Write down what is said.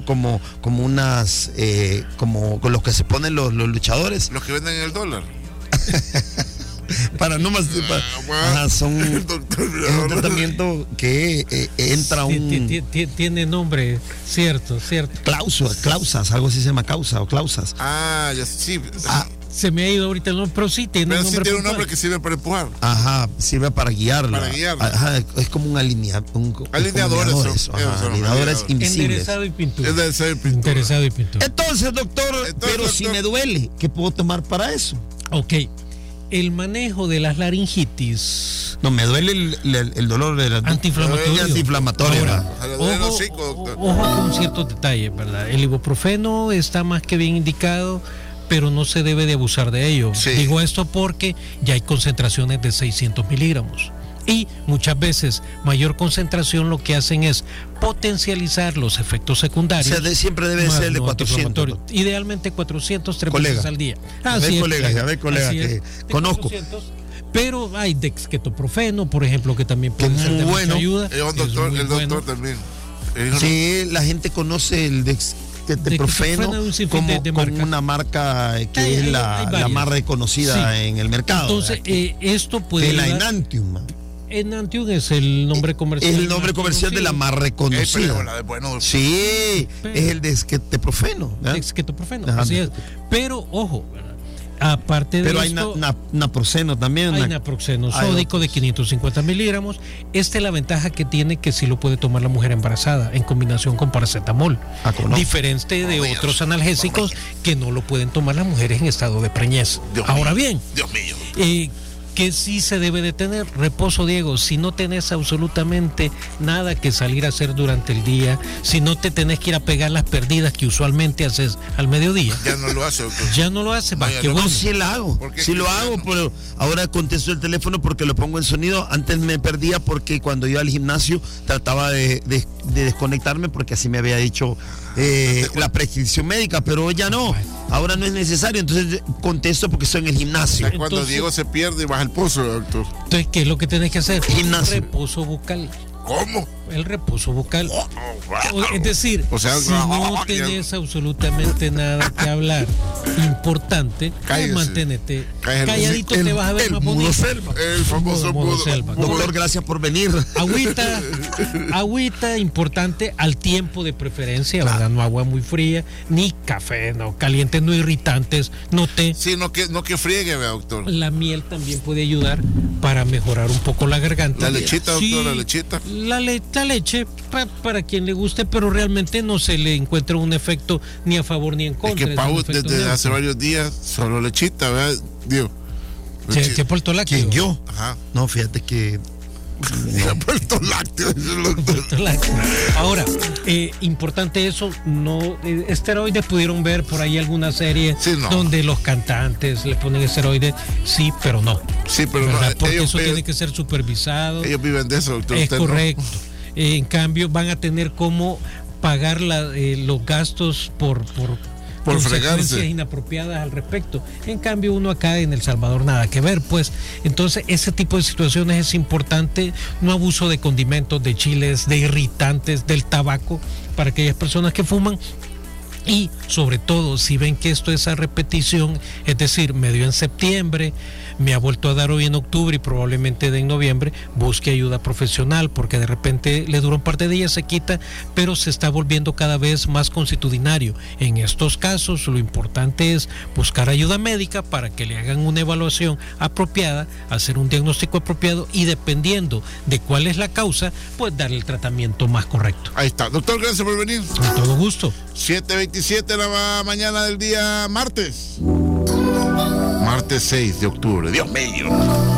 como unas, como con los que se ponen los luchadores. Los que venden en el dólar. Para no más. Son doctor, es un tratamiento que entra tiene nombre, cierto. Clausas, algo así se llama clausas. Ya sí. Se me ha ido ahorita el nombre, pero sí tiene pero nombre. Sí tiene un nombre que sirve para empujar. Ajá, sirve para guiarla. Ajá, es como un alineadores. Alineadores invisibles. Enderezado y pintura. Enderezado y pintura. Entonces, doctor, si me duele, ¿qué puedo tomar para eso? Ok. El manejo de las laringitis. No, me duele el dolor de la antiinflamatorio. Ojo con ciertos detalles, ¿verdad? El ibuprofeno está más que bien indicado, pero no se debe de abusar de ello. Sí. Digo esto porque ya hay concentraciones de 600 miligramos. Y muchas veces mayor concentración lo que hacen es potencializar los efectos secundarios. O sea, siempre debe ser el de 400. Idealmente 400, 3 veces al día. Ya ve, colega, que conozco. 400, pero hay dexketoprofeno, por ejemplo, que también puede ser de mucha ayuda. El doctor también. Sí, la gente conoce el dexketoprofeno como una marca que es la más reconocida en el mercado. Entonces, esto puede la Enantium. Enantium es el nombre comercial. Es el nombre comercial de la más reconocida. Sí, es el dexketoprofeno. Dexketoprofeno, así es. Pero, ojo, aparte de pero esto, hay naproxeno también. Hay naproxeno sódico de 550 miligramos. Es la ventaja que tiene, que sí lo puede tomar la mujer embarazada en combinación con paracetamol. Diferente de otros analgésicos que no lo pueden tomar las mujeres en estado de preñez. Ahora bien, Dios mío. Que sí se debe de tener reposo, Diego. Si no tenés absolutamente nada que salir a hacer durante el día, si no te tenés que ir a pegar las perdidas que usualmente haces al mediodía. Ya no lo hace, doctor. Ya no lo hace. Sí lo hago. Sí lo hago, pero ahora contesto el teléfono porque lo pongo en sonido. Antes me perdía porque cuando iba al gimnasio trataba de desconectarme porque así me había dicho la prescripción médica, pero ya no. Ahora no es necesario, entonces contesto porque estoy en el gimnasio. Cuando Diego se pierde y baja el pozo, doctor. Entonces, ¿qué es lo que tenés que hacer? Gimnasio. Reposo bucal. ¿Cómo? El reposo bucal. Es decir, si no tenés absolutamente nada que hablar importante, manténete calladito, te vas a ver más bonito. El famoso mudo selva. Doctor, gracias por venir. Agüita importante al tiempo de preferencia, ¿verdad? No agua muy fría, ni café, no caliente, no irritantes, no té. Sí, no que friegue, doctor. La miel también puede ayudar para mejorar un poco la garganta. La lechita, doctor, la lechita. La leche, para quien le guste, pero realmente no se le encuentra un efecto ni a favor ni en contra. Es que Pau, desde hace varios días, solo lechita, ¿verdad? Dios. ¿Se ha puesto lácteo? ¿Quién, yo? Ajá. No, fíjate que... Se ha puesto lácteo. Ahora, importante eso, no esteroides. Pudieron ver por ahí alguna serie donde los cantantes le ponen esteroides, sí, pero no. Sí, pero no. Porque eso tiene que ser supervisado. Ellos viven de eso, doctor. Es correcto. En cambio, van a tener cómo pagar los gastos por consecuencias inapropiadas al respecto. En cambio, uno acá en El Salvador nada que ver, pues. Entonces, ese tipo de situaciones es importante. No abuso de condimentos, de chiles, de irritantes, del tabaco para aquellas personas que fuman. Y sobre todo, si ven que esto es a repetición, es decir, me dio en septiembre, me ha vuelto a dar hoy en octubre y probablemente en noviembre, busque ayuda profesional, porque de repente le dura un par de días, se quita, pero se está volviendo cada vez más consuetudinario. En estos casos, lo importante es buscar ayuda médica para que le hagan una evaluación apropiada, hacer un diagnóstico apropiado y dependiendo de cuál es la causa, pues darle el tratamiento más correcto. Ahí está. Doctor, gracias por venir. Con todo gusto. 7:27 de la mañana del día martes 6 de octubre. Dios mío.